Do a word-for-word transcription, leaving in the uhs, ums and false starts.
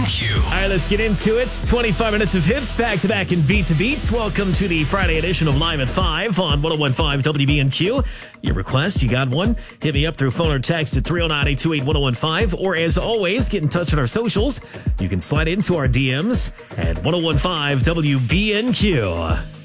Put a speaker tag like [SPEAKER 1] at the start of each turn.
[SPEAKER 1] and Q.
[SPEAKER 2] All right, let's get into it. twenty-five minutes of hits back to back in Beat to Beats. Welcome to the Friday edition of Live at five on one oh one point five W B N Q. Your request, you got one? Hit me up through phone or text at three oh nine, eight two eight, one oh one five. Or as always, get in touch on our socials. You can slide into our D Ms at one oh one point five W B N Q.